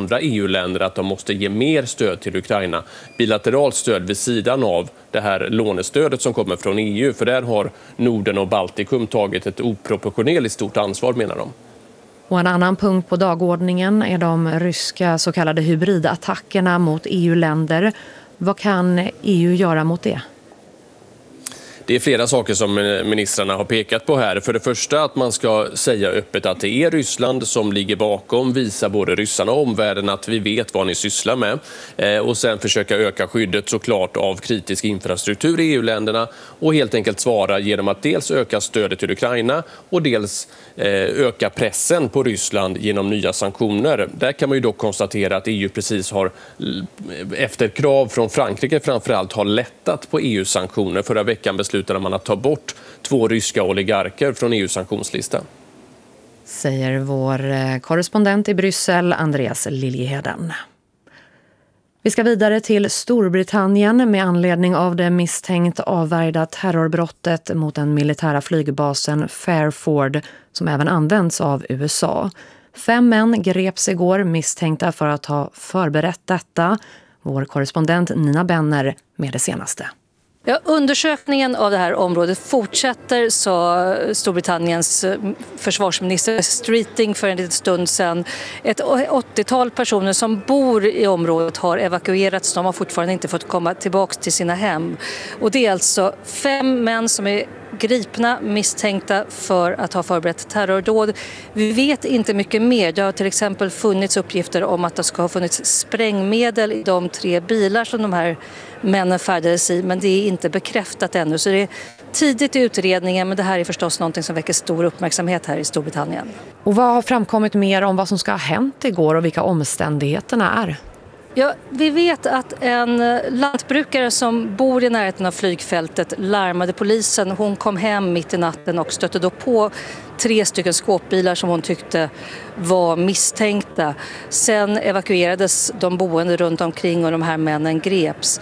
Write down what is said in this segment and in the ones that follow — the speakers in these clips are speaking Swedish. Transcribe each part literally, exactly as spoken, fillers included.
andra E U-länder att de måste ge mer stöd till Ukraina. Bilateralt stöd vid sidan av det här lånestödet som kommer från E U. För där har Norden och Baltikum tagit ett oproportionerligt stort ansvar, menar de. Och en annan punkt på dagordningen är de ryska så kallade hybridattackerna mot E U-länder. Vad kan E U göra mot det? Det är flera saker som ministrarna har pekat på här. För det första att man ska säga öppet att det är Ryssland som ligger bakom, visa både ryssarna och omvärlden att vi vet vad ni sysslar med. Eh, och sen försöka öka skyddet såklart av kritisk infrastruktur i E U-länderna och helt enkelt svara genom att dels öka stödet till Ukraina och dels eh, öka pressen på Ryssland genom nya sanktioner. Där kan man ju dock konstatera att E U precis har, efter krav från Frankrike framförallt, har lättat på E U-sanktioner. Förra veckan beslutade man att ta bort två ryska oligarker från E U-sanktionslista. Säger vår korrespondent i Bryssel, Andreas Liljeheden. Vi ska vidare till Storbritannien med anledning av det misstänkt avvärjda terrorbrottet mot den militära flygbasen Fairford som även används av U S A. Fem män greps igår misstänkta för att ha förberett detta. Vår korrespondent Nina Benner med det senaste. Ja, undersökningen av det här området fortsätter, sa Storbritanniens försvarsminister Streeting för en liten stund sedan. Ett åttiotal personer som bor i området har evakuerats. De har fortfarande inte fått komma tillbaka till sina hem. Och det är alltså fem män som är gripna misstänkta för att ha förberett terrordåd. Vi vet inte mycket mer. Det har till exempel funnits uppgifter om att det ska ha funnits sprängmedel i de tre bilar som de här männen färdades i, men det är inte bekräftat ännu. Så det är tidigt i utredningen, men det här är förstås någonting som väcker stor uppmärksamhet här i Storbritannien. Och vad har framkommit mer om vad som ska ha hänt igår och vilka omständigheterna är? Ja, vi vet att en lantbrukare som bor i närheten av flygfältet larmade polisen. Hon kom hem mitt i natten och stötte då på tre stycken skåpbilar som hon tyckte var misstänkta. Sen evakuerades de boende runt omkring och de här männen greps.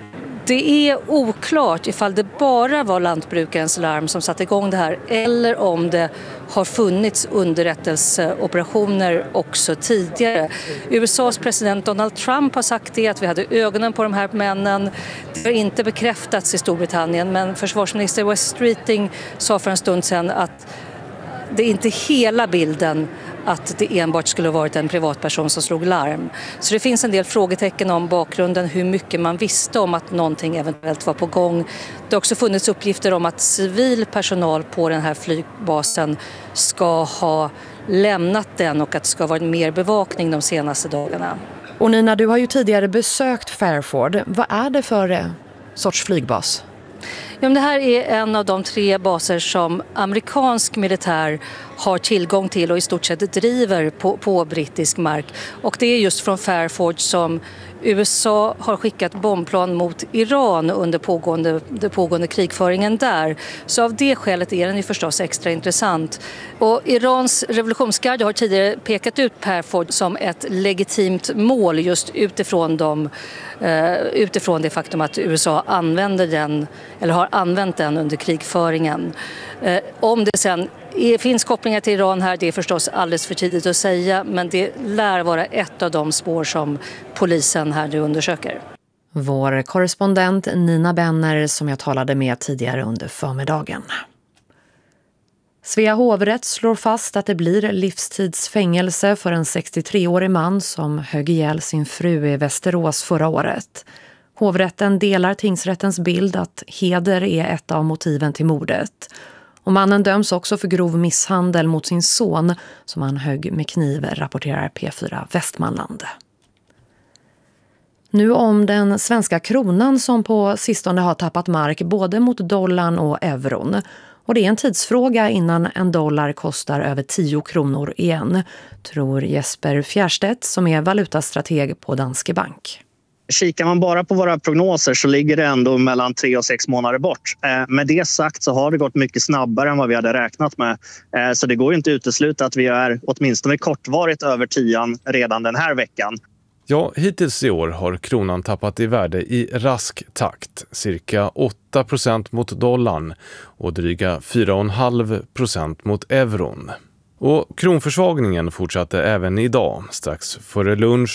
Det är oklart ifall det bara var lantbrukarens larm som satte igång det här eller om det har funnits underrättelseoperationer också tidigare. U S A:s president Donald Trump har sagt det, att vi hade ögonen på de här männen. Det har inte bekräftats i Storbritannien, men försvarsminister Wes Streeting sa för en stund sedan att det är inte hela bilden att det enbart skulle ha varit en privatperson som slog larm. Så det finns en del frågetecken om bakgrunden, hur mycket man visste om att någonting eventuellt var på gång. Det har också funnits uppgifter om att civil personal på den här flygbasen ska ha lämnat den och att det ska ha varit mer bevakning de senaste dagarna. Och Nina, du har ju tidigare besökt Fairford. Vad är det för eh, sorts flygbas? Ja, men det här är en av de tre baser som amerikansk militär har tillgång till och i stort sett driver på, på brittisk mark. Och det är just från Fairford som U S A har skickat bombplan mot Iran under pågående, den pågående krigföringen där. Så av det skälet är den ju förstås extra intressant. Och Irans revolutionsgarde har tidigare pekat ut Fairford som ett legitimt mål just utifrån, dem, uh, utifrån det faktum att U S A använder den, eller har använt den under krigföringen. Uh, om det sen Det finns kopplingar till Iran här, det är förstås alldeles för tidigt att säga, men det lär vara ett av de spår som polisen här nu undersöker. Vår korrespondent Nina Benner som jag talade med tidigare under förmiddagen. Svea hovrätt slår fast att det blir livstidsfängelse för en sextiotreårig man som högg ihjäl sin fru i Västerås förra året. Hovrätten delar tingsrättens bild att heder är ett av motiven till mordet. Och mannen döms också för grov misshandel mot sin son som han högg med kniv, rapporterar P fyra Västmanland. Nu om den svenska kronan som på sistone har tappat mark både mot dollarn och euron. Och det är en tidsfråga innan en dollar kostar över tio kronor igen, tror Jesper Fjärstedt som är valutastrateg på Danske Bank. Kikar man bara på våra prognoser så ligger det ändå mellan tre och sex månader bort. Eh, med det sagt så har det gått mycket snabbare än vad vi hade räknat med. Eh, så det går ju inte utesluta att vi är åtminstone kortvarigt över tian redan den här veckan. Ja, hittills i år har kronan tappat i värde i rask takt. Cirka åtta procent mot dollarn och dryga fyra komma fem procent mot euron. Och kronförsvagningen fortsatte även idag. Strax före lunch